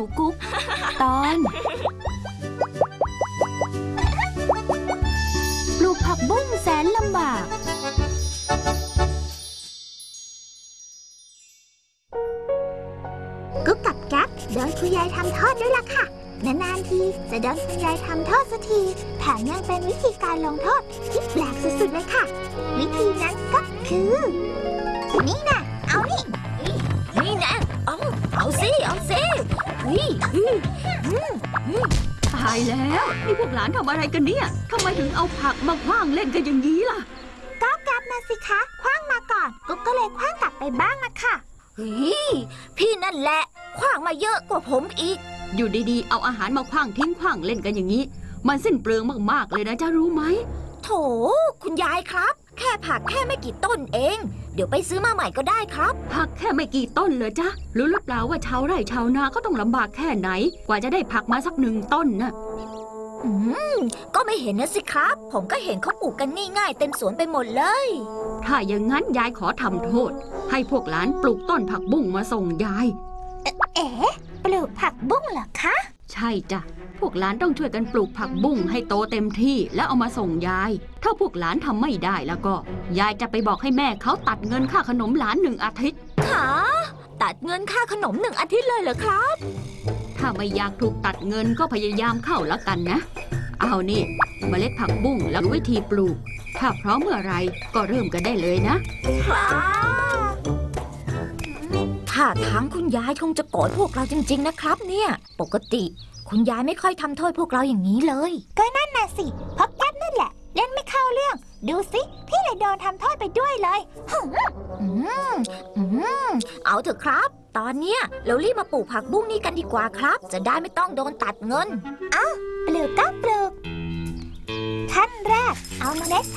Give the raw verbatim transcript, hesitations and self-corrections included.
นูกุ๊กตอนปลูกผักบุ้งแสนลำบากกุ๊กกับแก๊ปโดนคุณยายทำโทษด้วยล่ะค่ะนานๆทีจะโดนคุณยายทำโทษสักทีแถมยังเป็นวิธีการลงโทษที่แปลกสุดๆเลยค่ะวิธีนั้นก็คือนี่นะเอานี่นี่นะเอาเอาสิเอาสิตายแล้วนี่พวกหลานทำอะไรกันเนี่ยทำไมถึงเอาผักมาขว้างเล่นกันอย่างนี้ล่ะก็แก๊ปมาสิคะขว้างมาก่อนกุ๊กก็เลยขว้างกลับไปบ้างนะค่ะเฮ้ยพี่นั่นแหละขว้างมาเยอะกว่าผมอีกอยู่ดีๆเอาอาหารมาขว้างทิ้งขว้างเล่นกันอย่างนี้มันสิ้นเปลืองมากๆเลยนะจะรู้ไหมโถคุณยายครับแค่ผักแค่ไม่กี่ต้นเองเดี๋ยวไปซื้อมาใหม่ก็ได้ครับผักแค่ไม่กี่ต้นเหรอจ๊ะรู้หรือเปล่าว่าชาวไร่ชาวนาก็ต้องลำบากแค่ไหนกว่าจะได้ผักมาสักหนึ่งต้นน่ะอืมก็ไม่เห็นนะสิครับผมก็เห็นเขาปลูกกันง่ายๆเต็มสวนไปหมดเลยถ้าอย่างนั้นยายขอทำโทษให้พวกหลานปลูกต้นผักบุ้งมาส่งยายเอ๋ปลูกผักบุ้งเหรอคะใช่จ้ะพวกหลานต้องช่วยกันปลูกผักบุ้งให้โตเต็มที่แล้วเอามาส่งยายถ้าพวกหลานทำไม่ได้แล้วก็ยายจะไปบอกให้แม่เขาตัดเงินค่าขนมหลานหนึ่งอาทิตย์ค่ะตัดเงินค่าขนมหนึ่งอาทิตย์เลยเหรอครับถ้าไม่อยากถูกตัดเงินก็พยายามเข้าแล้วกันนะเอานี่เมล็ดผักบุ้งแล้ววิธีปลูกถ้าพร้อมเมื่อไรก็เริ่มกันได้เลยนะถ้าทางคุณยายคงจะโกรธพวกเราจริงๆนะครับเนี่ยปกติคุณยายไม่ค่อยทำโทษพวกเราอย่างนี้เลยก็นั่นน่ะสิเพราะแก๊ปนั่นแหละเล่นไม่เข้าเรื่องดูสิพี่เลยโดนทำโทษไปด้วยเลยอืมอืมเอาเถอะครับตอนเนี้ยเรารีบมาปลูกผักบุ้งนี่กันดีกว่าครับจะได้ไม่ต้องโดนตัดเงินเอ้าปลูกก็ปลูกขั้นแรกเอาเมล็ด